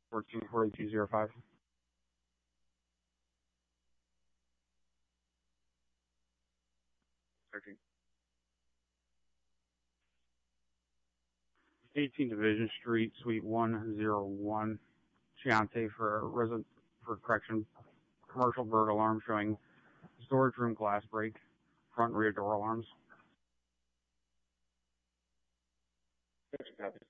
144205. 13. 18 Division Street, Suite 101. Chianti for resident for correction. Commercial bird alarm showing storage room glass break, front and rear door alarms. Gotcha, copy.